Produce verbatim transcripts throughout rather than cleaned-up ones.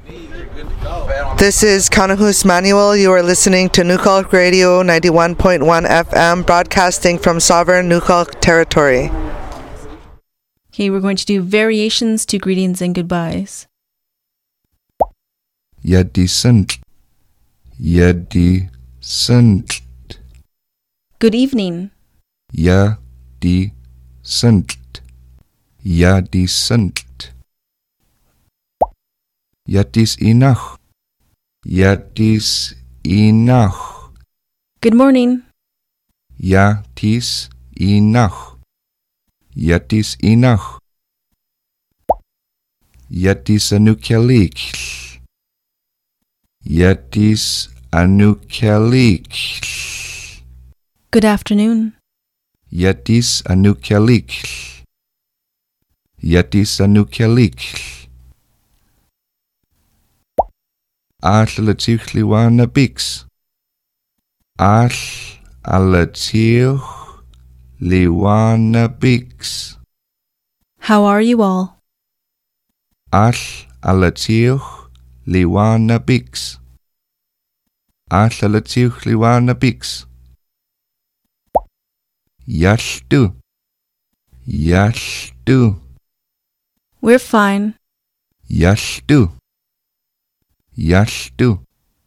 This is Kanahus Manuel. You are listening to Nukhalk Radio ninety-one point one F M, broadcasting from sovereign Nukhalk territory. Okay, we're going to do variations to greetings and goodbyes. Yadisant. Yadisant. Good evening. Yadisant. Yadisant. Yadis inach. Yadis inach. Good morning. Yadis inach. Yadis inach. Yadis anukelik. Yadis anukelik. Good afternoon. Yadis anukelik. Yadis anukelik. All alatich liwana bix. All alatich liwana bix. How are you all? All alatich liwana bix. All alatich liwana bix. Yashtu. Yashtu. We're fine. Yashtu. Yashtu.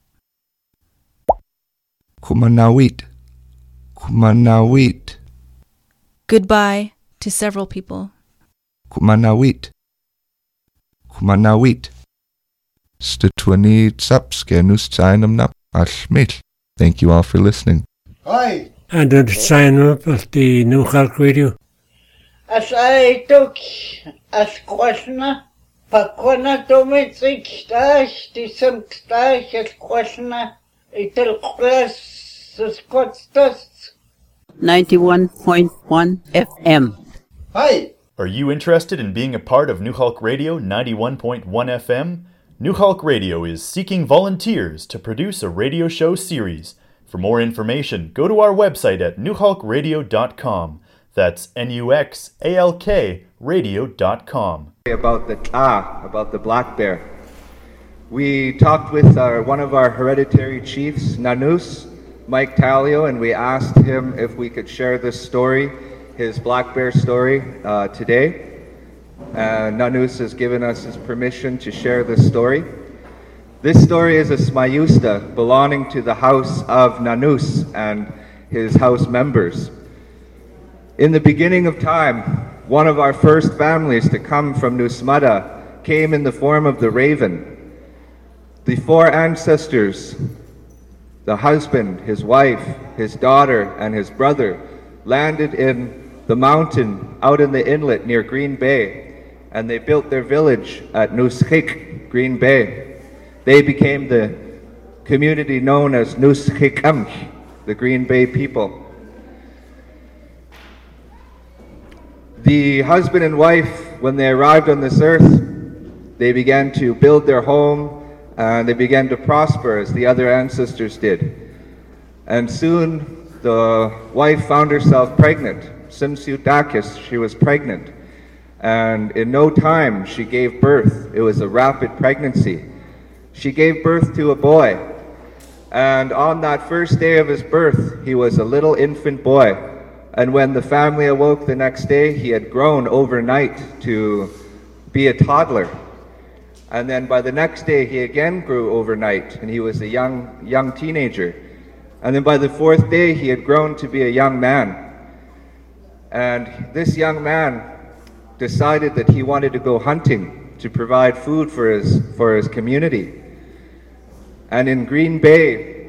Kumanawit. Kumanawit. Goodbye to several people. Kumanawit. Kumanawit. Stutwani tsapskenus tsainam nap ashmil. Thank you all for listening. Hi. And then sign up at the Nukhalk Radio. As I took as questioner, Pakwana Domitsik Stash, the some Stash as questioner, itil class Scotstas. ninety-one point one F M. Hi. Are you interested in being a part of Nukhalk Radio ninety-one point one F M? Nukhalk Radio is seeking volunteers to produce a radio show series. For more information, go to our website at nukhalk radio dot com. That's N U X A L K radio dot com. About the ah, about the black bear. We talked with our, one of our hereditary chiefs, Nanus, Mike Talio, and we asked him if we could share this story, his black bear story, uh, today. Uh, Nanus has given us his permission to share this story. This story is a smayusta belonging to the house of Nanus and his house members. In the beginning of time, one of our first families to come from Nusmada came in the form of the raven. The four ancestors, the husband, his wife, his daughter, and his brother, landed in the mountain out in the inlet near Green Bay, and they built their village at Nushik, Green Bay. They became the community known as Nushikam, the Green Bay people. The husband and wife, when they arrived on this earth, they began to build their home and they began to prosper as the other ancestors did. And soon the wife found herself pregnant. Simsiutakis, she was pregnant. And in no time she gave birth. It was a rapid pregnancy. She gave birth to a boy. And on that first day of his birth, he was a little infant boy. And when the family awoke the next day, he had grown overnight to be a toddler. And then by the next day, he again grew overnight, and he was a young, young teenager. And then by the fourth day, he had grown to be a young man. And this young man decided that he wanted to go hunting to provide food for his, for his community. And in Green Bay,